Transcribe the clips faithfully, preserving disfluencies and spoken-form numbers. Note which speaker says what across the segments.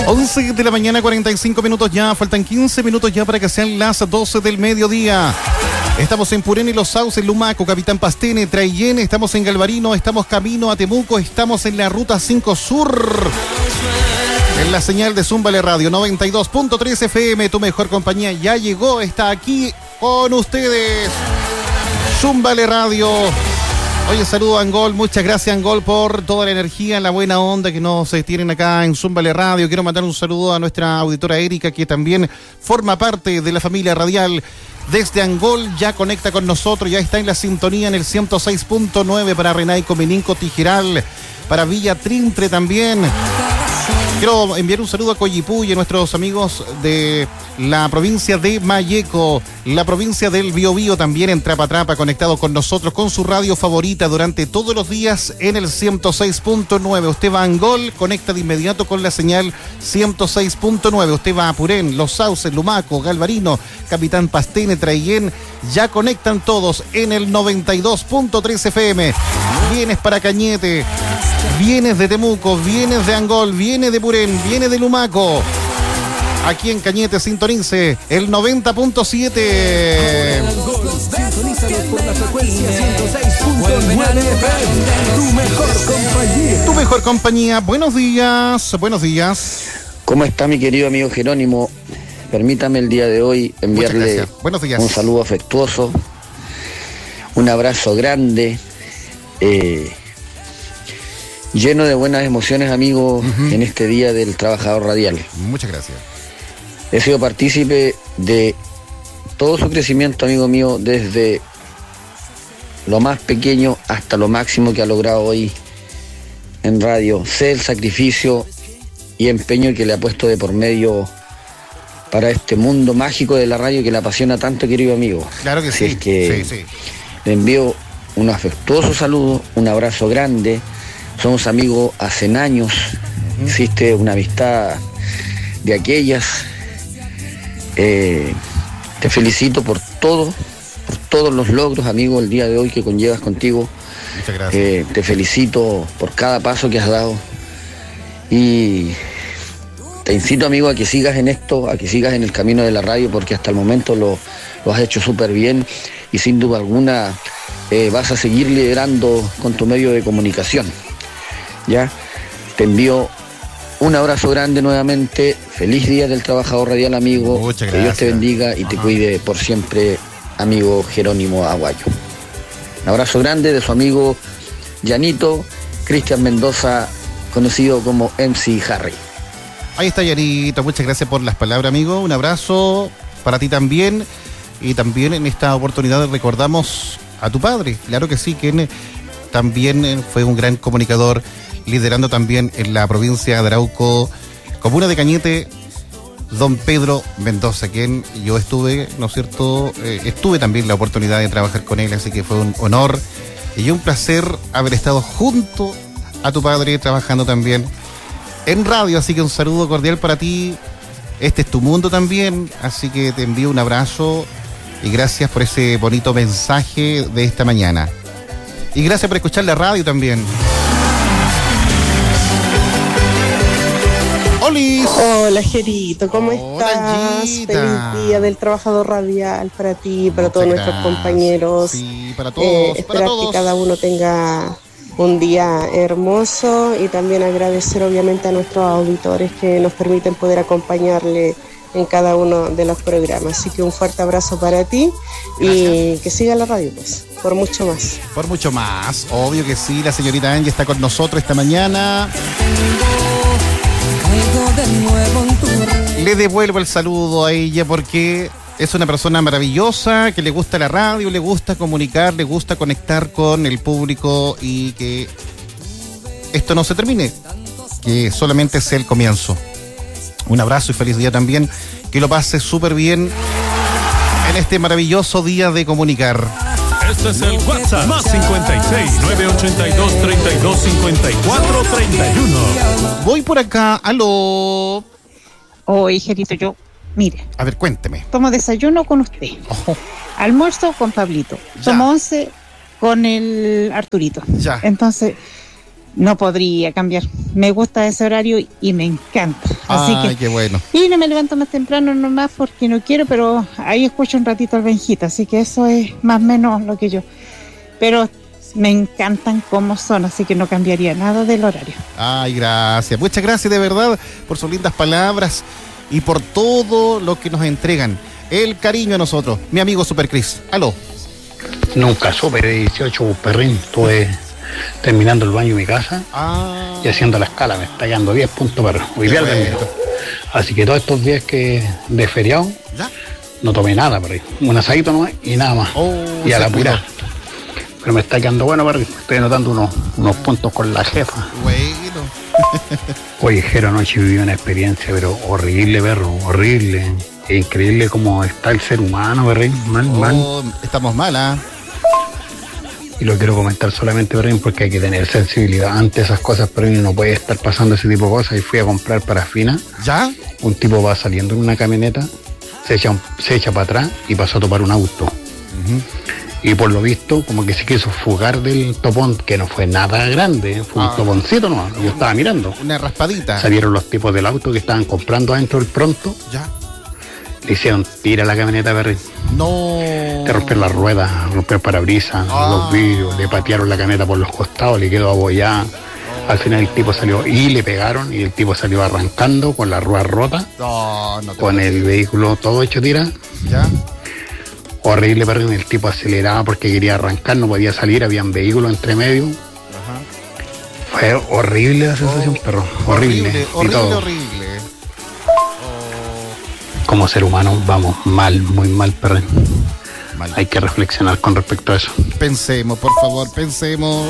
Speaker 1: once de la mañana, cuarenta y cinco minutos ya. Faltan quince minutos ya para que sean las doce del mediodía. Estamos en Purén y Los Sauces, Lumaco, Capitán Pastene, Traillén. Estamos en Galvarino, estamos camino a Temuco. Estamos en la Ruta cinco Sur. En la señal de Zúmbale Radio noventa y dos punto tres F M, tu mejor compañía ya llegó, está aquí con ustedes. Zúmbale Radio. Oye, saludo a Angol, muchas gracias Angol por toda la energía, la buena onda que nos tienen acá en Zúmbale Radio. Quiero mandar un saludo a nuestra auditora Erika, que también forma parte de la familia radial. Desde Angol ya conecta con nosotros, ya está en la sintonía en el ciento seis punto nueve para Renaico, Meninco, Tijeral, para Villa Trintre también. Quiero enviar un saludo a Coyipulli, a nuestros amigos de la provincia de Malleco, la provincia del Biobío también en Trapa Trapa, conectado con nosotros, con su radio favorita durante todos los días en el ciento seis punto nueve. Usted va a Angol, conecta de inmediato con la señal ciento seis punto nueve. Usted va a Purén, Los Sauces, Lumaco, Galvarino, Capitán Pastene, Traillén, ya conectan todos en el noventa y dos punto tres F M. Vienes para Cañete, vienes de Temuco, vienes de Angol, vienes de Purén, vienes de Lumaco. Aquí en Cañete sintonice el noventa punto siete.
Speaker 2: Sintonízanos por la frecuencia ciento seis punto nueve. Tu mejor compañía.
Speaker 1: Tu mejor compañía. Buenos días, buenos días.
Speaker 3: ¿Cómo está mi querido amigo Jerónimo? Permítame el día de hoy enviarle
Speaker 1: buenos días.
Speaker 3: Un saludo afectuoso, un abrazo grande, eh, lleno de buenas emociones, amigo, uh-huh. en este Día del Trabajador Radial.
Speaker 1: Muchas gracias.
Speaker 3: He sido partícipe de todo su crecimiento, amigo mío, desde lo más pequeño hasta lo máximo que ha logrado hoy en radio. Sé el sacrificio y empeño que le ha puesto de por medio para este mundo mágico de la radio que le apasiona tanto, querido amigo.
Speaker 1: Claro que
Speaker 3: Así
Speaker 1: sí.
Speaker 3: Es que
Speaker 1: sí, sí.
Speaker 3: Le envío un afectuoso saludo, un abrazo grande. Somos amigos hace años. Uh-huh. Existe una amistad de aquellas. Eh, te felicito por todo, por todos los logros, amigo, el día de hoy que conllevas contigo.
Speaker 1: Muchas gracias.
Speaker 3: Eh, te felicito por cada paso que has dado. Y te incito, amigo, a que sigas en esto, a que sigas en el camino de la radio, porque hasta el momento lo, lo has hecho súper bien y sin duda alguna eh, vas a seguir liderando con tu medio de comunicación. Ya, te envío un abrazo grande nuevamente. Feliz Día del Trabajador Radial, amigo.
Speaker 1: Muchas gracias.
Speaker 3: Que Dios te bendiga y
Speaker 1: Ajá.
Speaker 3: te cuide por siempre, amigo Jerónimo Aguayo. Un abrazo grande de su amigo Llanito, Cristian Mendoza, conocido como M C Harry.
Speaker 1: Ahí está, Llanito. Muchas gracias por las palabras, amigo. Un abrazo para ti también. Y también en esta oportunidad recordamos a tu padre. Claro que sí, que también fue un gran comunicador, liderando también en la provincia de Arauco, comuna de Cañete, don Pedro Mendoza, quien yo estuve, ¿no es cierto? Eh, estuve también la oportunidad de trabajar con él, así que fue un honor y un placer haber estado junto a tu padre, trabajando también en radio, así que un saludo cordial para ti. Este es tu mundo también, así que te envío un abrazo y gracias por ese bonito mensaje de esta mañana. Y gracias por escuchar la radio también. ¡Olis!
Speaker 4: Hola, Gerito, ¿cómo
Speaker 1: Hola,
Speaker 4: estás?
Speaker 1: Gita.
Speaker 4: Feliz Día del Trabajador Radial para ti, para
Speaker 1: Muchas
Speaker 4: todos
Speaker 1: gracias.
Speaker 4: nuestros compañeros.
Speaker 1: Sí, para todos,
Speaker 4: Eh,
Speaker 1: para
Speaker 4: esperar
Speaker 1: todos.
Speaker 4: que cada uno tenga un día hermoso y también agradecer obviamente a nuestros auditores que nos permiten poder acompañarle en cada uno de los programas. Así que un fuerte abrazo para ti. Gracias. Y que siga la radio, pues, por mucho más.
Speaker 1: Por mucho más, obvio que sí. La señorita Angie está con nosotros esta mañana. Le devuelvo el saludo a ella porque es una persona maravillosa, que le gusta la radio, le gusta comunicar, le gusta conectar con el público y que esto no se termine, que solamente sea el comienzo. Un abrazo y feliz día también, que lo pase súper bien en este maravilloso día de comunicar.
Speaker 5: Este es el WhatsApp, más cincuenta y seis, nueve ochenta y dos, treinta y dos, cincuenta y cuatro, treinta y uno.
Speaker 1: Voy por acá, aló.
Speaker 6: Oye, Gerito, yo, mire,
Speaker 1: A ver, cuénteme.
Speaker 6: tomo desayuno con usted,
Speaker 1: Oh,
Speaker 6: almuerzo con Pablito,
Speaker 1: Ya.
Speaker 6: tomo once con el Arturito.
Speaker 1: Ya.
Speaker 6: Entonces, no podría cambiar. Me gusta ese horario y me encanta. Así
Speaker 1: Ay,
Speaker 6: que,
Speaker 1: qué bueno.
Speaker 6: y no me levanto más temprano nomás porque no quiero, pero ahí escucho un ratito al Benjita, así que eso es más o menos lo que yo. Pero me encantan cómo son, así que no cambiaría nada del horario.
Speaker 1: Ay, gracias. Muchas gracias de verdad por sus lindas palabras y por todo lo que nos entregan. El cariño a nosotros. Mi amigo Super Chris. Aló.
Speaker 7: Nunca supe de dieciocho, perrín. Estuve terminando el baño en mi casa
Speaker 1: Ah,
Speaker 7: y haciendo la escala. Me está llegando diez puntos, perro. Hoy
Speaker 1: qué
Speaker 7: día
Speaker 1: bueno.
Speaker 7: termino. Así que todos estos días que de feriado
Speaker 1: ¿Ya?
Speaker 7: no tomé nada, perrín. Un asadito nomás y nada más.
Speaker 1: Oh,
Speaker 7: y a
Speaker 1: se
Speaker 7: la
Speaker 1: cuidó.
Speaker 7: pura. Pero me está quedando bueno, perrín. Estoy anotando unos, unos puntos con la jefa.
Speaker 1: Bueno.
Speaker 7: Oye, Jero, anoche viví una experiencia, pero horrible, perro, horrible. Es increíble cómo está el ser humano, perrín. Mal, mal.
Speaker 1: Oh, estamos mal, ¿ah?
Speaker 7: Y lo quiero comentar solamente, perrín, porque hay que tener sensibilidad ante esas cosas, perrín. No puede estar pasando ese tipo de cosas. Y fui a comprar parafina.
Speaker 1: ¿Ya?
Speaker 7: Un tipo va saliendo en una camioneta, se echa, un- se echa para atrás y pasó a topar un auto.
Speaker 1: Ujú.
Speaker 7: Y por lo visto, como que se quiso fugar del topón, que no fue nada grande, fue un
Speaker 1: Ah.
Speaker 7: toponcito nomás. Yo estaba mirando.
Speaker 1: Una raspadita.
Speaker 7: Salieron los tipos del auto que estaban comprando adentro del pronto.
Speaker 1: ¿Ya?
Speaker 7: Le hicieron tira a la camioneta, perrín.
Speaker 1: No.
Speaker 7: Te rompieron las ruedas, rompieron el parabrisas,
Speaker 1: Ah.
Speaker 7: los vidrios, le patearon la camioneta por los costados, le quedó abollada. Al final el tipo salió y le pegaron y el tipo salió arrancando con la rueda rota,
Speaker 1: No, no te
Speaker 7: con el vehículo todo hecho tira.
Speaker 1: ¿Ya?
Speaker 7: Horrible, perrín. El tipo aceleraba porque quería arrancar, no podía salir, habían vehículos entre medio.
Speaker 1: Ajá.
Speaker 7: Fue horrible la sensación,
Speaker 1: Oh,
Speaker 7: perro. Horrible.
Speaker 1: Horrible,
Speaker 7: y
Speaker 1: horrible,
Speaker 7: todo.
Speaker 1: horrible.
Speaker 7: Como ser humano vamos mal, muy mal, perrín.
Speaker 1: Mal.
Speaker 7: Hay que reflexionar con respecto a eso.
Speaker 1: Pensemos, por favor, pensemos.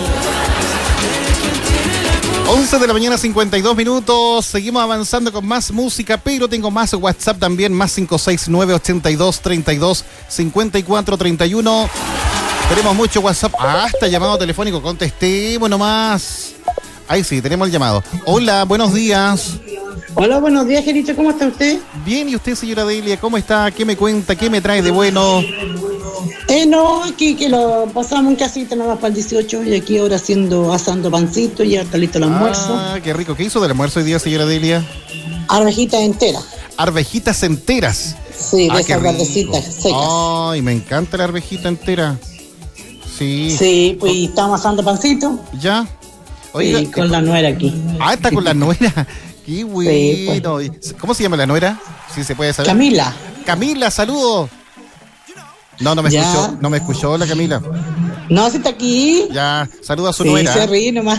Speaker 1: once de la mañana, cincuenta y dos minutos. Seguimos avanzando con más música, pero tengo más WhatsApp también, más cinco seis nueve, ochenta y dos, treinta y dos, cincuenta y cuatro, treinta y uno. Tenemos mucho WhatsApp. Ah, está llamado telefónico. Contestemos nomás. Ahí sí, tenemos el llamado. Hola, buenos días.
Speaker 8: Hola, buenos días, Gerito, ¿cómo está usted?
Speaker 1: Bien, ¿y usted, señora Delia? ¿Cómo está? ¿Qué me cuenta? ¿Qué me trae de bueno?
Speaker 8: Eh, no, aquí que lo pasamos en casita nada más para el dieciocho y aquí ahora haciendo, asando pancito y ya está listo el almuerzo.
Speaker 1: Ah, qué rico. ¿Qué hizo del almuerzo hoy día, señora Delia?
Speaker 8: Arvejitas enteras.
Speaker 1: Arvejitas enteras.
Speaker 8: Sí,
Speaker 1: Ah,
Speaker 8: de
Speaker 1: qué
Speaker 8: esas
Speaker 1: rico.
Speaker 8: verdecitas secas.
Speaker 1: Ay, me encanta la arvejita entera. Sí.
Speaker 8: Sí, pues y estamos asando pancito
Speaker 1: ¿Ya? Oiga,
Speaker 8: y con la nuera aquí.
Speaker 1: ah, está con la nuera. Qué bueno. ¿Cómo se llama la nuera? Si se puede saber.
Speaker 8: Camila.
Speaker 1: Camila, saludos. No, no me
Speaker 8: Ya.
Speaker 1: escuchó. No me escuchó la Camila.
Speaker 8: No, si está aquí.
Speaker 1: Ya, saluda a su
Speaker 8: Sí,
Speaker 1: nuera.
Speaker 8: se ríe nomás.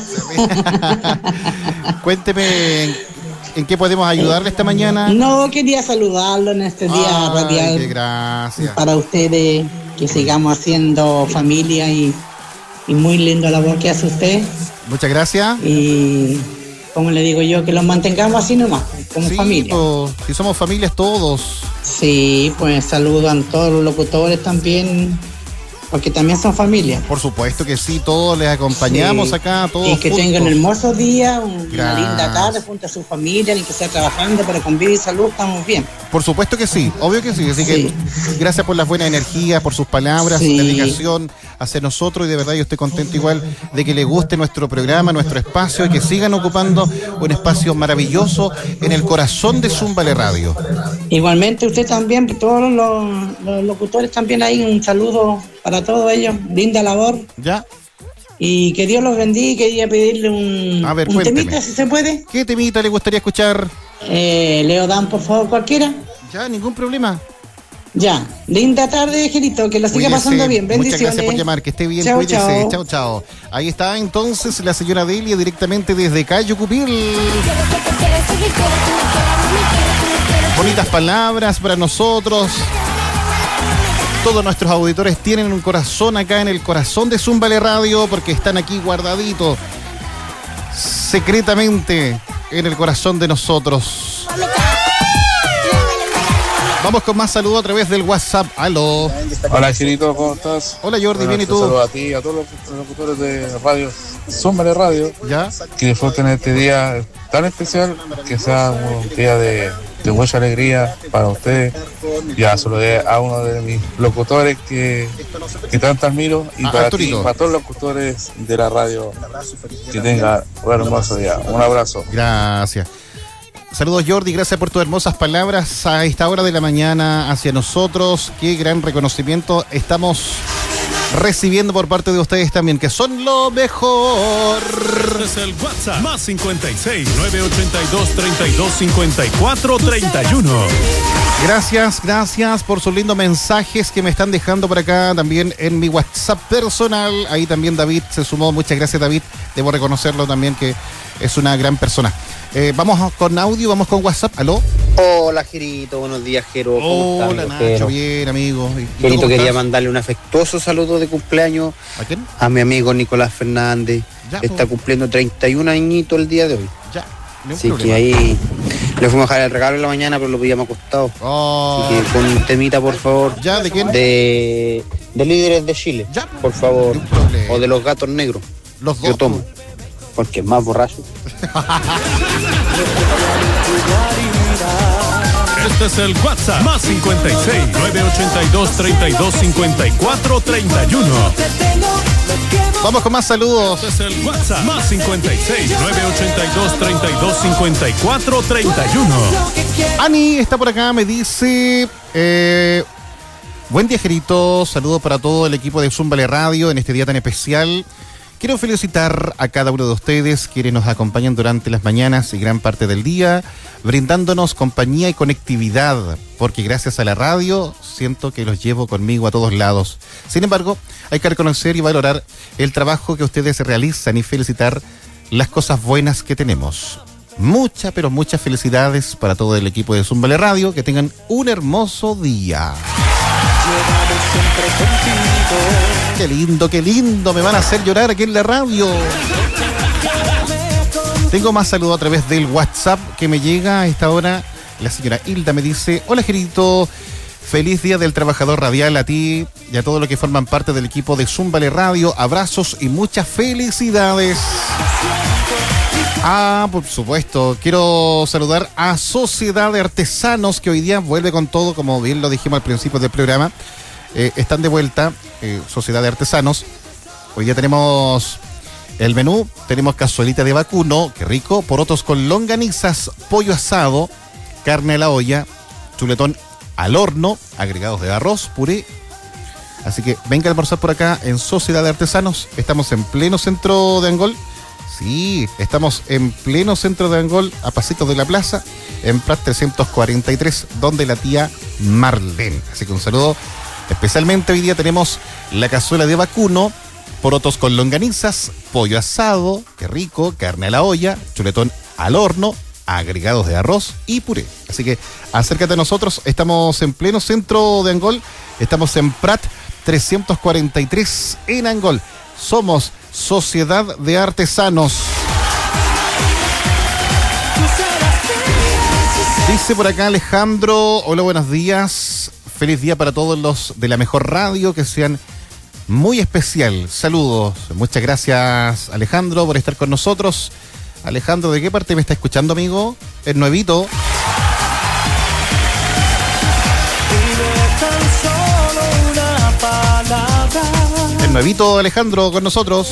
Speaker 1: Cuénteme en, en qué podemos ayudarle esta mañana.
Speaker 8: No, quería saludarlo en este día
Speaker 1: Ay,
Speaker 8: radial
Speaker 1: qué gracias.
Speaker 8: para ustedes, que sigamos haciendo familia y, y muy lindo la labor que hace usted.
Speaker 1: Muchas gracias.
Speaker 8: Y como le digo yo, que los mantengamos así nomás, como
Speaker 1: Sí,
Speaker 8: familia.
Speaker 1: po, si somos familias todos.
Speaker 8: Sí, pues saludan todos los locutores también, porque también son familia.
Speaker 1: Por supuesto que sí, todos les acompañamos
Speaker 8: Sí.
Speaker 1: acá, todos
Speaker 8: Y que
Speaker 1: juntos.
Speaker 8: tengan un hermoso día, un- una
Speaker 1: Gracias.
Speaker 8: linda tarde junto a su familia, ni que sea trabajando, pero con vida y salud estamos bien.
Speaker 1: Por supuesto que sí, obvio que sí. Así
Speaker 8: Sí.
Speaker 1: que gracias por las buenas energías, por sus palabras,
Speaker 8: Sí.
Speaker 1: dedicación hacia nosotros. Y de verdad yo estoy contento igual de que les guste nuestro programa, nuestro espacio, y que sigan ocupando un espacio maravilloso en el corazón de Zúmbale Radio.
Speaker 8: Igualmente usted también, todos los, los locutores también ahí, un saludo para todos ellos, linda labor.
Speaker 1: ¿Ya?
Speaker 8: Y que Dios los bendiga. Quería pedirle un,
Speaker 1: A ver,
Speaker 8: un
Speaker 1: cuénteme.
Speaker 8: temita, si se puede.
Speaker 1: ¿Qué temita le gustaría escuchar?
Speaker 8: Eh, Leo Dan, por favor, cualquiera.
Speaker 1: Ya, ningún problema.
Speaker 8: Ya, linda tarde, Gerito, que la siga
Speaker 1: Cuídese.
Speaker 8: pasando bien.
Speaker 1: Muchas
Speaker 8: Bendiciones.
Speaker 1: gracias por llamar, que esté bien,
Speaker 8: Chao,
Speaker 1: cuídese.
Speaker 8: chao.
Speaker 1: Chao, chao. Ahí está entonces la señora Delia directamente desde Cayo Cupil. Bonitas palabras para nosotros. Todos nuestros auditores tienen un corazón acá en el corazón de Zúmbale Radio, porque están aquí guardaditos secretamente en el corazón de nosotros. Vamos con más saludos a través del WhatsApp. Aló.
Speaker 9: Hola, Chirito, ¿cómo estás?
Speaker 1: Hola, Jordi,
Speaker 9: Bueno,
Speaker 1: bien, ¿y
Speaker 9: te
Speaker 1: tú?
Speaker 9: saludo a ti y a todos los locutores de radio, Zúmbale Radio,
Speaker 1: ¿Ya?
Speaker 9: que disfruten este día tan especial, que sea un día de de mucha alegría para ustedes. Ya saludé a uno de mis locutores que, que tanto admiro y
Speaker 1: Ah,
Speaker 9: para
Speaker 1: Arturito.
Speaker 9: ti, para todos los locutores de la radio, que tengan un hermoso día. Un abrazo.
Speaker 1: Gracias. Saludos, Jordi, gracias por tus hermosas palabras a esta hora de la mañana hacia nosotros. Qué gran reconocimiento estamos recibiendo por parte de ustedes también, que son lo mejor.
Speaker 5: Este es el WhatsApp, más cincuenta y seis, nueve ochenta y dos, treinta y dos, cincuenta y cuatro, treinta y uno.
Speaker 1: Gracias, gracias por sus lindos mensajes que me están dejando por acá también en mi WhatsApp personal. Ahí también David se sumó. Muchas gracias, David. Debo reconocerlo también que es una gran persona. Eh, vamos con audio, vamos con WhatsApp. ¿Aló?
Speaker 10: Hola, Jerito, buenos días, Jero. ¿Cómo
Speaker 1: Hola,
Speaker 10: estás,
Speaker 1: Nacho,
Speaker 10: Jero?
Speaker 1: bien, amigo. ¿Y tú
Speaker 10: Jerito,
Speaker 1: cómo
Speaker 10: quería
Speaker 1: estás?
Speaker 10: mandarle un afectuoso saludo de cumpleaños
Speaker 1: ¿A quién?
Speaker 10: a mi amigo Nicolás Fernández.
Speaker 1: Ya,
Speaker 10: Está
Speaker 1: po.
Speaker 10: cumpliendo treinta y un añitos el día de hoy.
Speaker 1: Ya, no hay
Speaker 10: Así
Speaker 1: problema.
Speaker 10: que ahí le fuimos a dejar el regalo en la mañana, pero lo pedíamos acostado.
Speaker 1: Oh,
Speaker 10: Así que con un temita, por favor.
Speaker 1: ¿ya de quién?
Speaker 10: De, de Líderes de Chile,
Speaker 1: Ya,
Speaker 10: por favor.
Speaker 1: no hay problema.
Speaker 10: O de Los Gatos Negros.
Speaker 1: Los dos.
Speaker 10: Yo tomo. Porque es más borracho.
Speaker 5: Este es el WhatsApp, más cincuenta y seis, nueve ochenta y dos, treinta y dos, cincuenta y cuatro, treinta y uno.
Speaker 1: Vamos con más saludos.
Speaker 5: Este es el WhatsApp, más cincuenta y seis, nueve ochenta y dos, treinta y dos, cincuenta y cuatro, treinta y uno.
Speaker 1: Ani está por acá, me dice... Eh, buen día, Jerito. Saludos para todo el equipo de Zúmbale Radio en este día tan especial. Quiero felicitar a cada uno de ustedes quienes nos acompañan durante las mañanas y gran parte del día, brindándonos compañía y conectividad, porque gracias a la radio siento que los llevo conmigo a todos lados. Sin embargo, hay que reconocer y valorar el trabajo que ustedes realizan y felicitar las cosas buenas que tenemos. Muchas, pero muchas felicidades para todo el equipo de Zúmbale Radio. Que tengan un hermoso día. Qué lindo, qué lindo. Me van a hacer llorar aquí en la radio. Tengo más saludos a través del WhatsApp que me llega a esta hora. La señora Hilda me dice: hola, Jerito. Feliz Día del Trabajador Radial a ti y a todos los que forman parte del equipo de Zúmbale Radio. Abrazos y muchas felicidades. Ah, por supuesto. Quiero saludar a Sociedad de Artesanos, que hoy día vuelve con todo, como bien lo dijimos al principio del programa. Eh, están de vuelta, eh, Sociedad de Artesanos. Hoy día tenemos el menú, tenemos cazuelita de vacuno, qué rico, porotos con longanizas, pollo asado, carne a la olla, chuletón al horno, agregados de arroz, puré. Así que venga a almorzar por acá en Sociedad de Artesanos. Estamos en pleno centro de Angol. Sí, estamos en pleno centro de Angol, a pasitos de la plaza, en Prat trescientos cuarenta y tres, donde la tía Marlene. Así que un saludo. Especialmente hoy día tenemos la cazuela de vacuno, porotos con longanizas, pollo asado, qué rico, carne a la olla, chuletón al horno, agregados de arroz y puré. Así que acércate a nosotros, estamos en pleno centro de Angol, estamos en Prat trescientos cuarenta y tres en Angol. Somos Sociedad de Artesanos. Dice por acá Alejandro: hola, buenos días. Feliz día para todos los de la mejor radio, que sean muy especial. Saludos. Muchas gracias, Alejandro, por estar con nosotros. Alejandro, ¿de qué parte me está escuchando, amigo? Es nuevito. Es nuevito, Alejandro, con nosotros.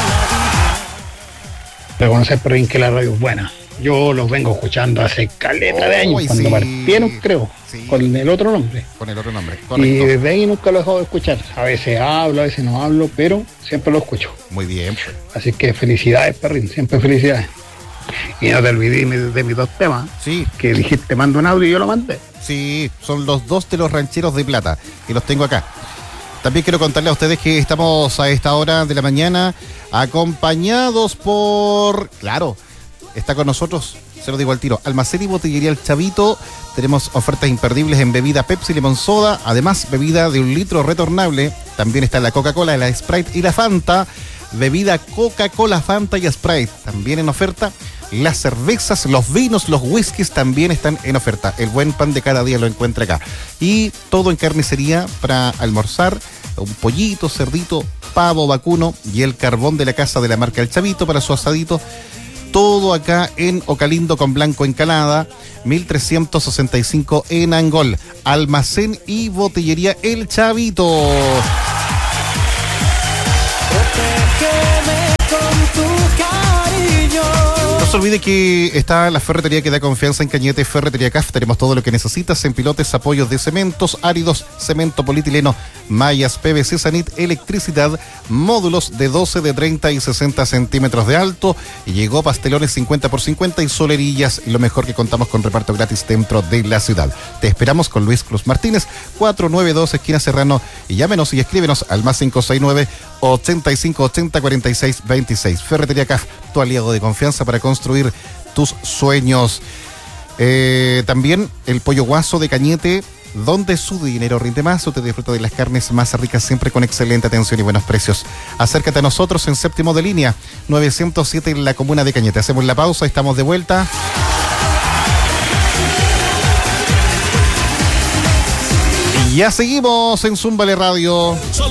Speaker 7: Reconocer por bien que la radio es buena. Yo los vengo escuchando hace caleta de años,
Speaker 1: Uy,
Speaker 7: cuando
Speaker 1: sí.
Speaker 7: partieron, creo,
Speaker 1: Sí.
Speaker 7: con el otro nombre.
Speaker 1: Con el otro nombre,
Speaker 7: Y
Speaker 1: correcto.
Speaker 7: desde ahí nunca lo he dejado de escuchar. A veces hablo, a veces no hablo, pero siempre lo escucho.
Speaker 1: Muy bien.
Speaker 7: Así que felicidades, perrín, siempre felicidades. Y no te olvides de mis- de mis dos temas,
Speaker 1: Sí,
Speaker 7: que dijiste mando un audio y yo lo mandé.
Speaker 1: sí, son los dos de los rancheros de plata, que los tengo acá. También quiero contarle a ustedes que estamos a esta hora de la mañana acompañados por, claro, está con nosotros, se lo digo al tiro, Almacén y Botillería El Chavito. Tenemos ofertas imperdibles en bebida Pepsi Limón Soda, además bebida de un litro retornable. También está la Coca-Cola, la Sprite y la Fanta. Bebida Coca-Cola, Fanta y Sprite también en oferta. Las cervezas, los vinos, los whiskies también están en oferta. El buen pan de cada día lo encuentra acá. Y todo en carnicería para almorzar. Un pollito, cerdito, pavo, vacuno y el carbón de la casa de la marca El Chavito para su asadito. todo acá en Ocalindo con Blanco Encalada, mil trescientos sesenta y cinco en Angol. Almacén y botillería El Chavito. No se olvide que está la ferretería que da confianza en Cañete, Ferretería C A F. Tenemos todo lo que necesitas en pilotes, apoyos de cementos, áridos, cemento polietileno, mallas, P V C, Sanit, electricidad, módulos de doce, de treinta y sesenta centímetros de alto. Y llegó pastelones cincuenta por cincuenta y solerillas. Y lo mejor, que contamos con reparto gratis dentro de la ciudad. Te esperamos con Luis Cruz Martínez, cuatrocientos noventa y dos, esquina Serrano. Y llámenos y escríbenos al más cinco seis nueve, ochenta y cinco ochenta, cuarenta y seis veintiséis. Ferretería C A F, tu aliado de confianza para construir tus sueños. Eh, también el Pollo Guaso de Cañete, donde su dinero rinde más. Usted disfruta de las carnes más ricas, siempre con excelente atención y buenos precios. Acércate a nosotros en Séptimo de Línea, novecientos siete en la comuna de Cañete. Hacemos la pausa, estamos de vuelta. Y ya seguimos en Zúmbale Radio.